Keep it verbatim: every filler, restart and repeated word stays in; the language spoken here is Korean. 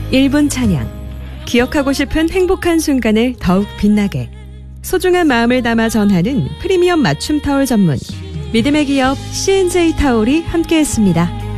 일 분 찬양. 기억하고 싶은 행복한 순간을 더욱 빛나게. 소중한 마음을 담아 전하는 프리미엄 맞춤 타올 전문 믿음의 기업 씨엔제이 타올이 함께했습니다.